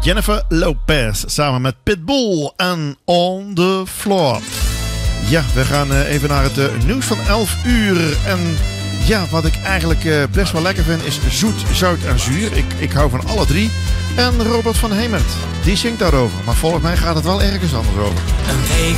Jennifer Lopez samen met Pitbull en On The Floor. Ja, we gaan even naar het nieuws van 11 uur. En ja, wat ik eigenlijk best wel lekker vind is zoet, zout en zuur. Ik hou van alle drie. En Robert van Hemert, die zingt daarover. Maar volgens mij gaat het wel ergens anders over.